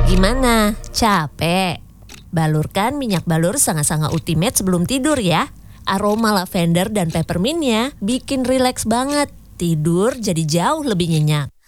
Gimana? Capek? Balurkan minyak balur Sangat-Sangat Ultimate sebelum tidur ya. Aroma lavender dan peppermintnya bikin rileks banget. Tidur jadi jauh lebih nyenyak.